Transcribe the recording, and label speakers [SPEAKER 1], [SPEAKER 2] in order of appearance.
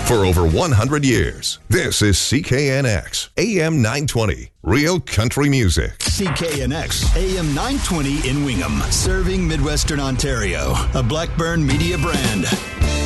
[SPEAKER 1] For over 100 years, this is CKNX, AM 920, Real Country Music.
[SPEAKER 2] CKNX, AM 920 in Wingham, serving Midwestern Ontario, a Blackburn Media brand.